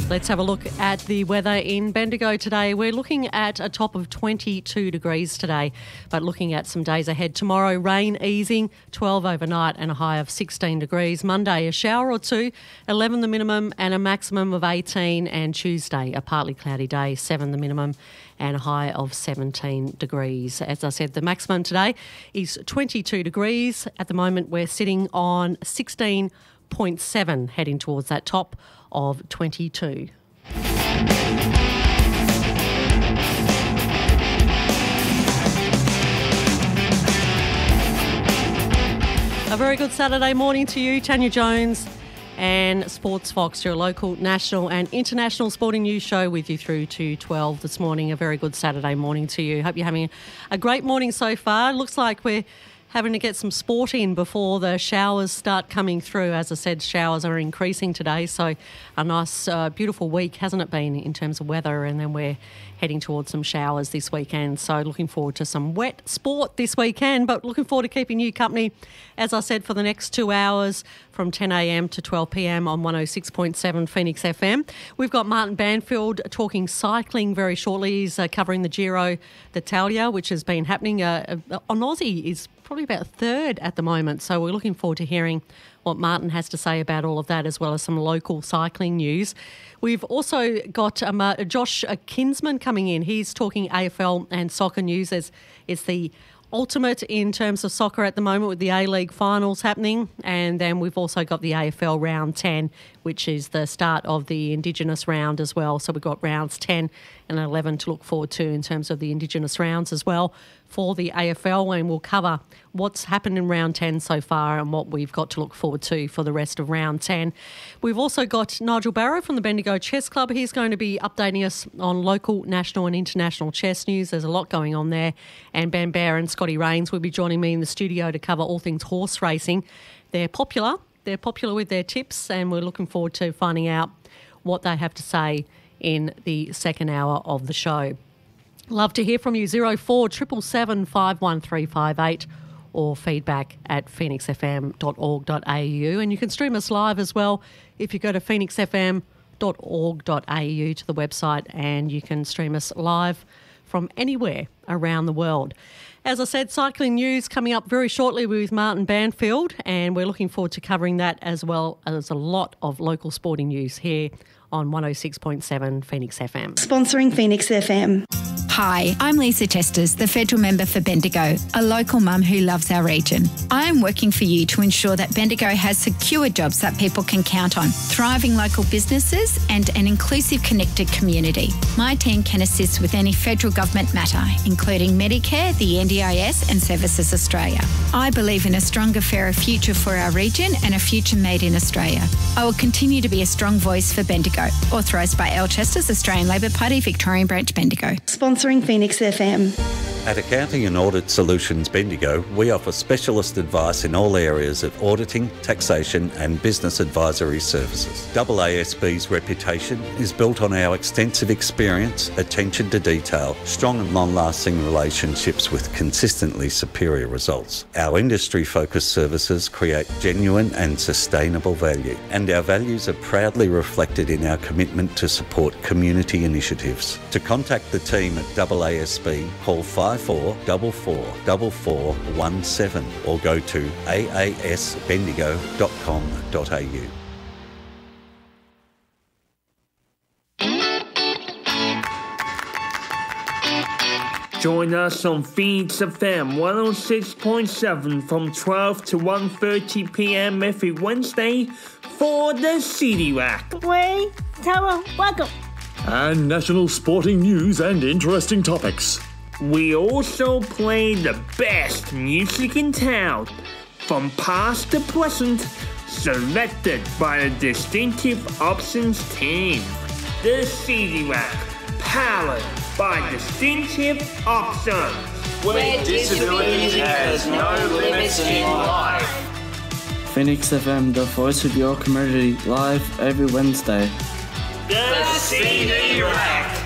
Let's have a look at the weather in Bendigo today. We're looking at a top of 22 degrees today, but looking at some days ahead. Tomorrow, rain easing, 12 overnight and a high of 16 degrees. Monday, a shower or two, 11 the minimum and a maximum of 18. And Tuesday, a partly cloudy day, 7 the minimum and a high of 17 degrees. As I said, the maximum today is 22 degrees. At the moment, we're sitting on 16.7, heading towards that top of 22. A very good Saturday morning to you, Tanya Jones and Sports Fox, your local, national and international sporting news show with you through to 12 this morning. A very good Saturday morning to you. Hope you're having a great morning so far. Looks like we're having to get some sport in before the showers start coming through. As I said, showers are increasing today, so a nice, beautiful week, hasn't it been, in terms of weather, and then we're heading towards some showers this weekend. So looking forward to some wet sport this weekend, but looking forward to keeping you company, as I said, for the next 2 hours from 10 a.m. to 12 p.m. on 106.7 Phoenix FM. We've got Martin Banfield talking cycling very shortly. He's covering the Giro d'Italia, which has been happening. On Aussie is probably about third at the moment. So we're looking forward to hearing what Martin has to say about all of that, as well as some local cycling news. We've also got Josh Kinsman coming in. He's talking AFL and soccer news, as it's the ultimate in terms of soccer at the moment with the A-League finals happening. And then we've also got the AFL round 10, which is the start of the Indigenous round as well. So we've got rounds 10 and 11 to look forward to in terms of the Indigenous rounds as well for the AFL, and we'll cover what's happened in round 10 so far and what we've got to look forward to for the rest of round 10. We've also got Nigel Barrow from the Bendigo Chess Club. He's going to be updating us on local, national and international chess news. There's a lot going on there. And Ben Bear and Scotty Rains will be joining me in the studio to cover all things horse racing. They're popular with their tips, and we're looking forward to finding out what they have to say in the second hour of the show. Love to hear from you, 0477 51358 or feedback at phoenixfm.org.au. And you can stream us live as well if you go to phoenixfm.org.au to the website, and you can stream us live from anywhere around the world. As I said, cycling news coming up very shortly with Martin Banfield, and we're looking forward to covering that, as well as a lot of local sporting news here on 106.7 Phoenix FM. Sponsoring Phoenix FM. Hi, I'm Lisa Testers, the Federal Member for Bendigo, a local mum who loves our region. I am working for you to ensure that Bendigo has secure jobs that people can count on, thriving local businesses and an inclusive, connected community. My team can assist with any federal government matter, including Medicare, the NDIS and Services Australia. I believe in a stronger, fairer future for our region and a future made in Australia. I will continue to be a strong voice for Bendigo. Authorised by L Chesters, Australian Labor Party, Victorian Branch, Bendigo. Sponsoring Phoenix FM. At Accounting and Audit Solutions Bendigo, we offer specialist advice in all areas of auditing, taxation and business advisory services. AASB's reputation is built on our extensive experience, attention to detail, strong and long-lasting relationships with consistently superior results. Our industry-focused services create genuine and sustainable value, and our values are proudly reflected in our commitment to support community initiatives. To contact the team at AASB, call 54444417 or go to aasbendigo.com.au. Join us on Phoenix FM 106.7 from 12 to 1:30 p.m. every Wednesday for the City Rack. Wayne, Tara, welcome. And national sporting news and interesting topics. We also play the best music in town, from past to present, selected by the Distinctive Options team. The City Rack, powered by Distinctive Options, where disability has no limits in life. Phoenix FM, the voice of your community, live every Wednesday. The CD Rack.